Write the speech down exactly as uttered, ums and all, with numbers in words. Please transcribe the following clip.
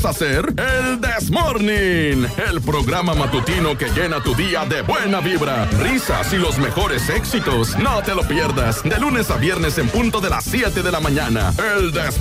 hacer el This Morning, el programa matutino que llena tu día de buena vibra, risas y los mejores éxitos. No te lo pierdas, de lunes a viernes en punto de las siete de la mañana. El This